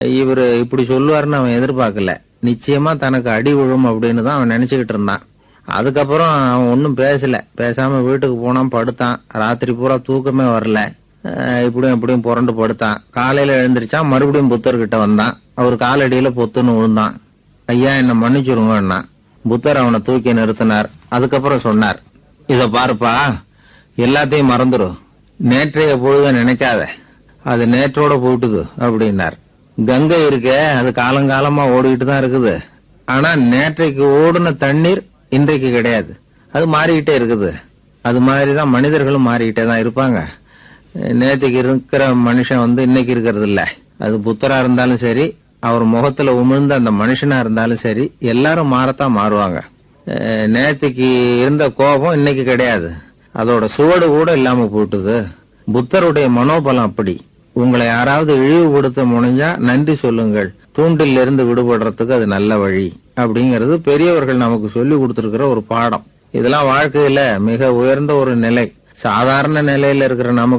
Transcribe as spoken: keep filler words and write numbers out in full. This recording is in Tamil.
இவரு இப்படி சொல்லுவாருன்னு அவன் எதிர்பார்க்கல. நிச்சயமா தனக்கு அடி விழும் அப்படின்னு தான் அவன் நினைச்சுக்கிட்டு இருந்தான். அதுக்கப்புறம் அவன் ஒன்னும் பேசல. பேசாம வீட்டுக்கு போனான், படுத்தான். ராத்திரி பூரா தூக்கமே வரல. இப்படியும் இப்படியும் புரண்டு படுத்தான். காலையில எழுந்திரிச்சான், மறுபடியும் புத்தர்கிட்ட வந்தான். அவர் காலடியில பொத்துன்னு விழுந்தான். ஐயா, என்ன மன்னிச்சுருங்கன்னா. புத்தர் அவனை தூக்கி நிறுத்தினார். அதுக்கப்புறம் சொன்னார், இத பாருப்பா, எல்லாத்தையும் மறந்துரு. நேற்றைய பொழுத நினைக்காத, அது நேற்றோட போயிட்டுது அப்படின்னார். கங்கை இருக்க, அது காலங்காலமா ஓடிக்கிட்டு தான் இருக்குது. ஆனா நேற்றைக்கு ஓடுன தண்ணீர் இன்றைக்கு கிடையாது, அது மாறிக்கிட்டே இருக்குது. அது மாதிரிதான் மனிதர்களும் மாறிக்கிட்டே தான் இருப்பாங்க. நேற்றுக்கு இருக்கிற மனுஷன் வந்து இன்னைக்கு இருக்கிறது இல்ல. அது புத்தரா இருந்தாலும் சரி, அவர் முகத்துல உமிழ்ந்த அந்த மனுஷனா இருந்தாலும் சரி, எல்லாரும் மாறத்தான் மாறுவாங்க. நேற்றுக்கு இருந்த கோபம் இன்னைக்கு கிடையாது, அதோட சுவடு கூட இல்லாம போட்டுது. புத்தருடைய மனோபலம் அப்படி. உங்களை யாராவது இழிவுபடுத்த முனைஞ்சா நன்றி சொல்லுங்கள், தூண்டில் இருந்து விடுபடுறதுக்கு அது நல்ல வழி அப்படிங்கறது பெரியவர்கள் நமக்கு சொல்லி கொடுத்திருக்கிற ஒரு பாடம். இதெல்லாம் வாழ்க்கையில மிக உயர்ந்த ஒரு நிலை. சாதாரண நிலையில இருக்கிற நமக்கு